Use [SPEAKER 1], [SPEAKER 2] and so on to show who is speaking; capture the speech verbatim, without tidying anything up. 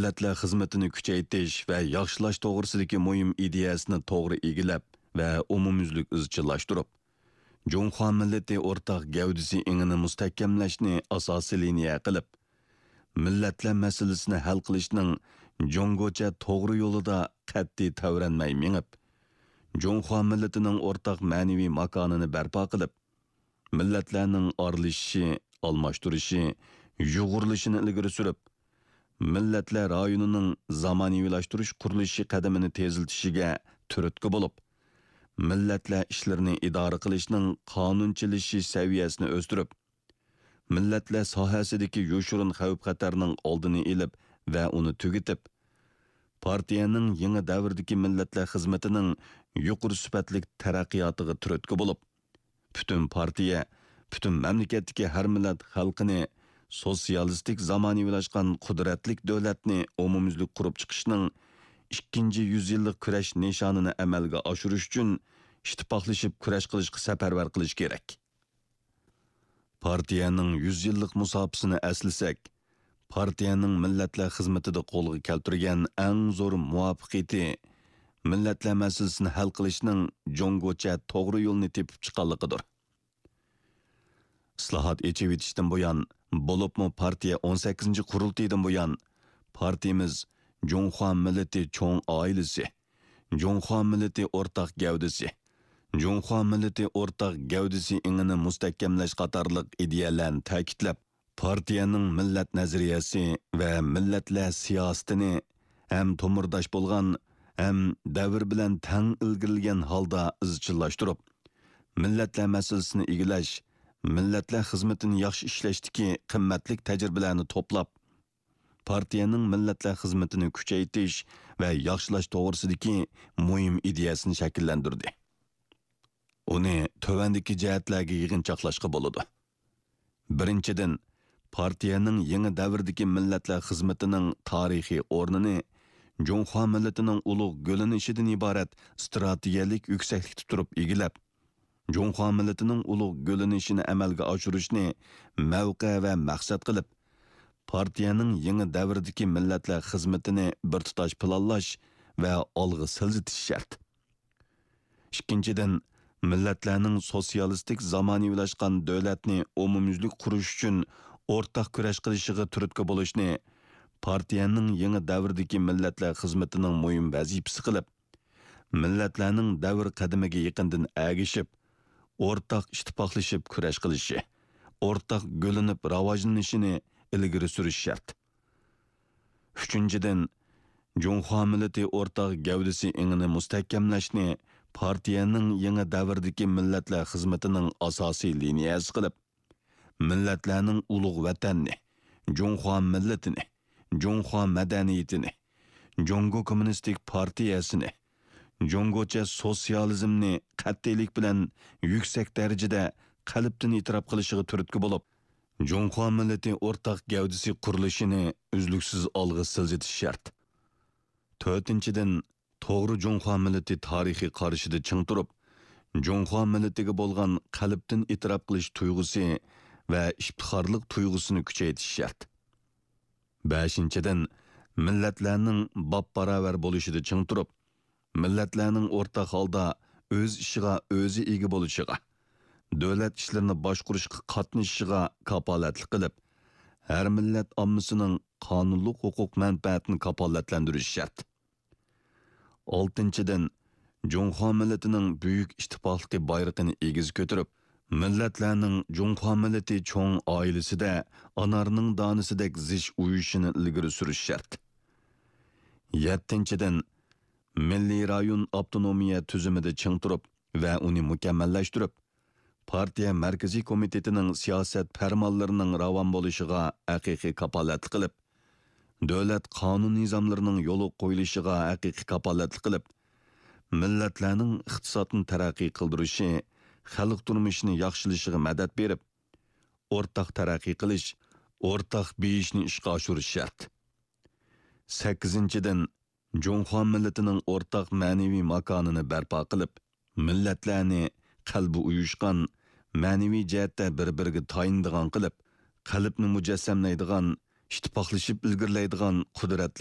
[SPEAKER 1] millatlar xizmatini kuchaytirish va yaxshilash to'g'risidagi muhim ideyasini to'g'ri egilab va umumyuzlik izchillashtirib, Junxo millati o'rtaq gavdisi ingini mustahkamlashni asosiy liniya qilib, millatlar masalasini hal qilishning Jungocha to'g'ri yo'lida qat'iy tavranmay mengib, Junxo millatining o'rtaq ma'naviy makonini barpo qilib, millatlarning orlishishi, almashtirishi, yug'urilishini ilgari surib, millatlar rayonining zamonaviylashtirish qurilishi qadamini teziltishiga turtki bo'lib, millatlar ishlarini idora qilishning qonunchilishi saviyasini o'stirib, millatlar sohasidagi yoshirin xavf-xatarning oldini olib va uni tugatib, partiyaning yangi davrdagi millatlar xizmatining yuqori sifatli taraqqiyotiga turtki bo'lib, butun partiya, butun mamlakatdagi har millat xalqini sotsialistik zamonaviylashgan qudratlik davlatni umumyuzlik qurib chiqishning ikkinchi yuz yillik kurash nishonini amalga oshirish uchun ittifoqlashib kurash qilishga safarbar qilish kerak. Partiyaning yuz yillik musofasini aslasak, partiyaning millatlar xizmatida qo'lga keltirgan eng zo'r muvaffaqiyati millatlar masalasini hal qilishning jongocha to'g'ri yo'lni tepib chiqqanligidir. Islohot echivitishdan buyon, bo'libmi partiya o'n sakkizinchi qurultaydan buyon partiyamiz Junxo millati cho'ng oilasi, Junxo millati o'rtaq gavdasi, Junxo millati o'rtaq gavdasi ingini mustahkamlash qatorliq ideyalarni ta'kidlab, partiyaning millat nazariyasi va millatlar siyosatini ham to'mirdosh bo'lgan, ham davr bilan tang ilgirilgan holda izchillashtirib, millatlar masalasini egilash, millatlar xizmatini yaxshi ishlashdagi qimmatli tajribalarni to'plab, partiyaning millatlar xizmatini kuchaytirish va yaxshilash to'g'risidagi muhim ideyasini shakllantirdi. Uni tövandagi jihatlarga yig'inchoqlashga bo'ladi. Birinchidan, partiyaning yangi davrdagi millatlar xizmatining tarixiy o'rnini Junxo millatining ulug' go'linishidan iborat strategiyalik yuksaklikda turib egilab, Junxo millatining ulug' go'linishini amalga oshirishni mavqe va maqsad qilib, partiyaning yangi davrdagi millatlar xizmatini bir tutash planlash va olg'a siljitish shart. Ikkinchidan, millatlarning sotsialistik zamonaviylashgan davlatni umumyuzlik qurish uchun o'rtaq kurash qilishiga turtki bo'lishni partiyaning yangi davrdagi millatlar xizmatining muhim vazifasi qilib, millatlarning davr qadamiga yaqindan agishib, o'rtaq ittifoqlashib kurash qilishi, o'rtaq go'linib rivojlanishini ilgari surish shart. Uchinchidan, Junxo millati o'rtaq gavdasi ingini mustahkamlashni partiyaning yangi davrdagi millatlar xizmatining asosiy liniyasi qilib, millatlarning ulug' vatanni, Junxo millatini, Junxo madaniyatini, Jungo kommunistik partiyasini, Jungocha sotsializmni qat'iylik bilan yuksak darajada qalbdan e'tirof qilishiga turtki bo'lib, Junxo millati o'rtaq gavdasi qurilishini uzluksiz olg'a siljitish shart. To'rtinchidan, to'g'ri Junxo millati tarixiy qarashida ching turib, Junxo millatiga bo'lgan qalbdan e'tirof qilish tuyg'usi va iftixorlik tuyg'usini kuchaytirish shart. Beshinchidan, millatlarning bab-barobar bo'lishida ching turib, millatlarning o'rtaq holda o'z ishiga o'zi ega bo'lishiga, davlat ishlarini boshqarishga qatnashishiga kapolatlik qilib, har millat ommasining qonunli huquq manfaatini kapolatlantirish shart. Oltinchidan, Junxo millatining buyuk ittifoqligi bayrog'ini egiz ko'tarib, millatlarning Junxo millati cho'ng oilasida anarning donisidek zish uyushini ilgari surish shart. Yettinchidan, milliy rayon avtonomiya tuzumida ching turib va uni mukammallashtirib, partiya markaziy komitetining siyosat farmonlarining ravon bo'lishiga haqiqiy kapolatlik qilib, davlat qonun nizomlarining yo'li qo'yilishiga haqiqiy kapolatlik qilib, millatlarning iqtisodni taraqqiy qildirishi, xalq turmushini yaxshilashiga madad berib, o'rtaq taraqqiy qilish, o'rtaq beyishni ishga oshirish shart. sakkizinchidan, Junxo millatining o'rtaq ma'naviy makonini barpo qilib, millatlarni qalbi uyushgan, ma'naviy jihatda bir-biriga tayindigan qilib, qalbni mujassamlaydigan, ittifoqlashib ilgirlaydigan qudratli